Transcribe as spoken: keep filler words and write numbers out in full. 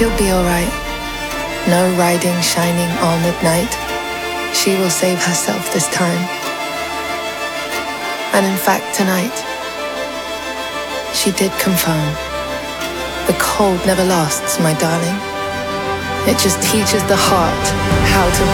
She'll be alright. No riding shining armored knight. She will save herself this time. And in fact tonight, she did confirm. The cold never lasts, my darling. It just teaches the heart how to